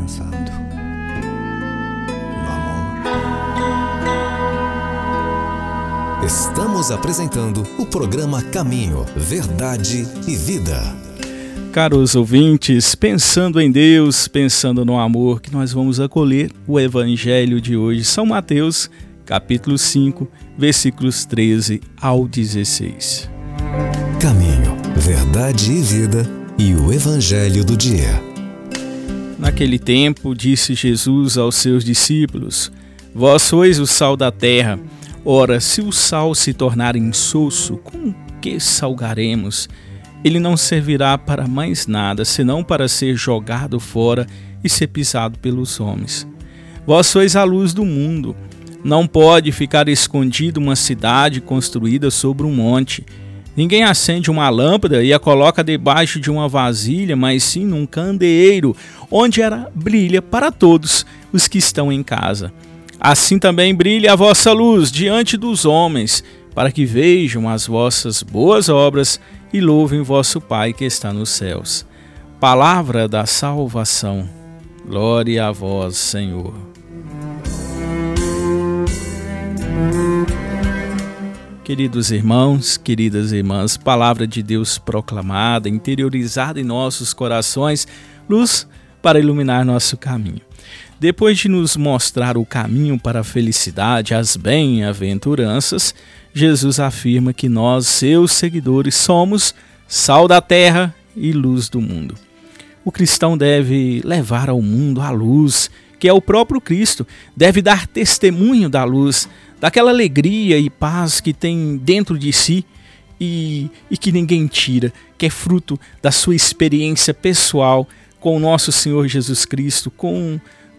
pensando no amor. Estamos apresentando o programa Caminho, Verdade e Vida. Caros ouvintes, pensando em Deus, pensando no amor, que nós vamos acolher o Evangelho de hoje, São Mateus, capítulo 5, versículos 13 ao 16. Caminho, Verdade e Vida e o Evangelho do dia. Naquele tempo, disse Jesus aos seus discípulos: Vós sois o sal da terra. Ora, se o sal se tornar insosso, com que salgaremos? Ele não servirá para mais nada, senão para ser jogado fora e ser pisado pelos homens. Vós sois a luz do mundo. Não pode ficar escondida uma cidade construída sobre um monte. Ninguém acende uma lâmpada e a coloca debaixo de uma vasilha, mas sim num candeeiro, onde ela brilha para todos os que estão em casa. Assim também brilhe a vossa luz diante dos homens, para que vejam as vossas boas obras e louvem vosso Pai que está nos céus. Palavra da salvação. Glória a vós, Senhor. Queridos irmãos, queridas irmãs, palavra de Deus proclamada, interiorizada em nossos corações, luz para iluminar nosso caminho. Depois de nos mostrar o caminho para a felicidade, as bem-aventuranças, Jesus afirma que nós, seus seguidores, somos sal da terra e luz do mundo. O cristão deve levar ao mundo a luz, que é o próprio Cristo, deve dar testemunho da luz, daquela alegria e paz que tem dentro de si e que ninguém tira, que é fruto da sua experiência pessoal com o nosso Senhor Jesus Cristo, com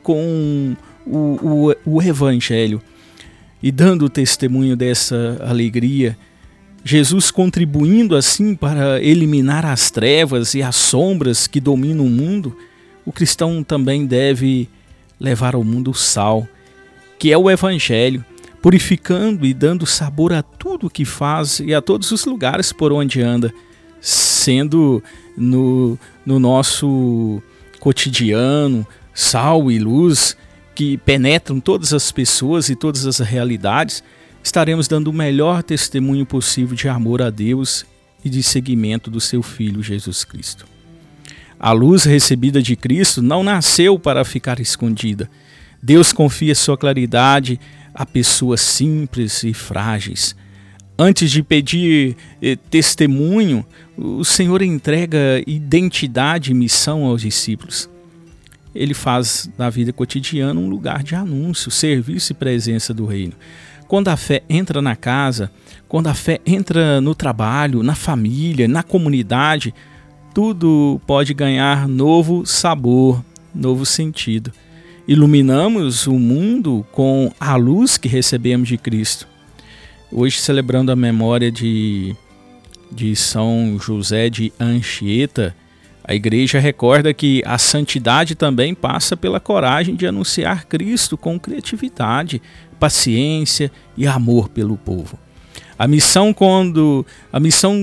o Evangelho. E dando testemunho dessa alegria, Jesus contribuindo assim para eliminar as trevas e as sombras que dominam o mundo, o cristão também deve levar ao mundo o sal, que é o Evangelho, purificando e dando sabor a tudo que faz e a todos os lugares por onde anda, sendo no nosso cotidiano sal e luz que penetram todas as pessoas e todas as realidades, estaremos dando o melhor testemunho possível de amor a Deus e de seguimento do seu Filho Jesus Cristo. A luz recebida de Cristo não nasceu para ficar escondida. Deus confia sua claridade a pessoas simples e frágeis. Antes de pedir testemunho, o Senhor entrega identidade e missão aos discípulos. Ele faz da vida cotidiana um lugar de anúncio, serviço e presença do reino. Quando a fé entra na casa, quando a fé entra no trabalho, na família, na comunidade, tudo pode ganhar novo sabor, novo sentido. Iluminamos o mundo com a luz que recebemos de Cristo. Hoje, celebrando a memória de São José de Anchieta, a igreja recorda que a santidade também passa pela coragem de anunciar Cristo com criatividade, paciência e amor pelo povo. A missão